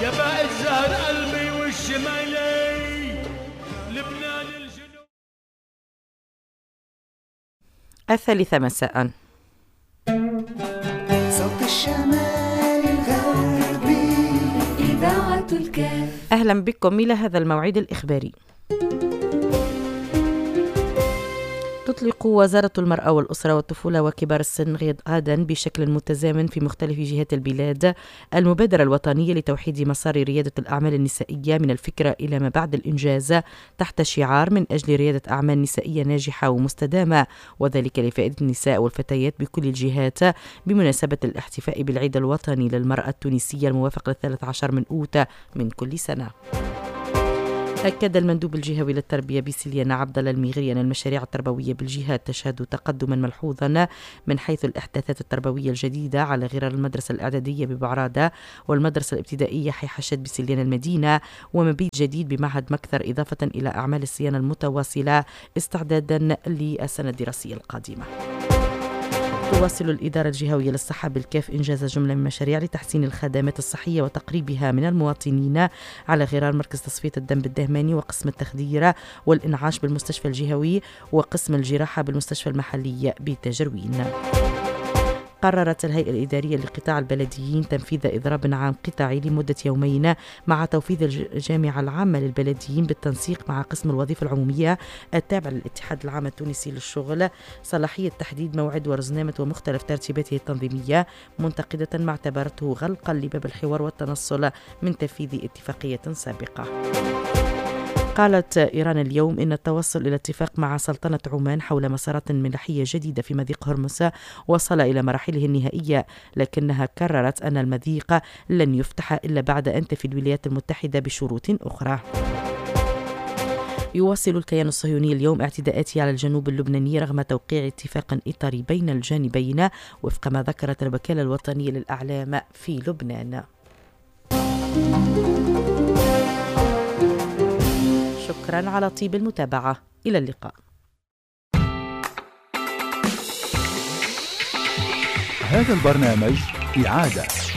يا بائد زهر قلبي والشمالي لبنان الجنوب. 3 مساء. صوت الشمال الغربي إذاعة الكاف. أهلا بكم إلى هذا الموعد الإخباري. تطلق وزارة المرأة والأسرة والطفولة وكبار السن غدا بشكل متزامن في مختلف جهات البلاد المبادرة الوطنية لتوحيد مسار ريادة الأعمال النسائية من الفكرة إلى ما بعد الإنجاز تحت شعار من أجل ريادة أعمال نسائية ناجحة ومستدامة، وذلك لفائدة النساء والفتيات بكل الجهات بمناسبة الاحتفاء بالعيد الوطني للمرأة التونسية الموافق 13 من أوت من كل سنة. أكد المندوب الجهوي للتربية بسليانة عبد الله المغري أن المشاريع التربوية بالجهات تشهد تقدما ملحوظا من حيث الإحداثات التربوية الجديدة على غرار المدرسة الإعدادية ببعرادة والمدرسة الابتدائية حي حشد بسليانة المدينة ومبيت جديد بمعهد مكثر، إضافة إلى أعمال الصيانة المتواصلة استعدادا للسنة الدراسية القادمة. تواصل الإدارة الجهوية للصحة بالكاف إنجاز جملة من مشاريع لتحسين الخدمات الصحية وتقريبها من المواطنين على غرار مركز تصفية الدم بالدهماني وقسم التخدير والإنعاش بالمستشفى الجهوي وقسم الجراحة بالمستشفى المحلي بتجروين. قررت الهيئة الإدارية لقطاع البلديين تنفيذ إضراب عام قطاعي لمدة يومين مع توفير الجامعة العامة للبلديين بالتنسيق مع قسم الوظيفة العمومية التابع للاتحاد العام التونسي للشغل صلاحية تحديد موعد ورزنامة ومختلف ترتيباته التنظيمية، منتقدة ما اعتبرته غلقا لباب الحوار والتنصل من تنفيذ اتفاقية سابقة. قالت إيران اليوم إن التوصل إلى اتفاق مع سلطنة عمان حول مسارات ملاحية جديدة في مضيق هرمز وصل إلى مراحله النهائية، لكنها كررت أن المضيق لن يفتح إلا بعد أن تفي الولايات المتحدة بشروط أخرى. يواصل الكيان الصهيوني اليوم اعتداءاته على الجنوب اللبناني رغم توقيع اتفاق إطاري بين الجانبين وفق ما ذكرت الوكالة الوطنية للأعلام في لبنان. شكرا على طيب المتابعة، إلى اللقاء. هذا البرنامج إعادة